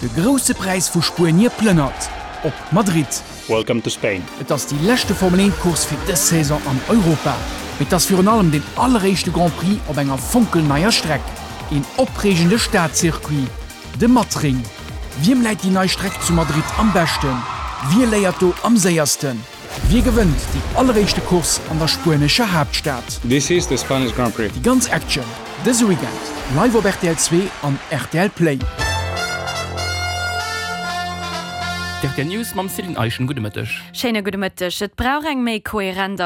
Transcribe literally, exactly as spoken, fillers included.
De grosse Preis vu Spurnier plënnert. Op Madrid. Welcome to Spain. Et ass die lächte Formel eins-Kurs fir dës Saison an Europa. Mit ass fir an allem den allerreichste Grand Prix op enger funkelneier Streck. En opregende Staatszirkuit. De Matring. Wiem läit die neii Streck zu Madrid am besten? Wie léiert do am säiersten? Wie gewënnt die allerreichste Kurs an der spanischer Hauptstadt? This is the Spanish Grand Prix. Die ganz Action. Dës Weekend. Live op R T L zwei an R T L Play. Der News mam Celine Eichen gute Mëttech. Schene gute Mëttech, et brauch eng méi kohärenter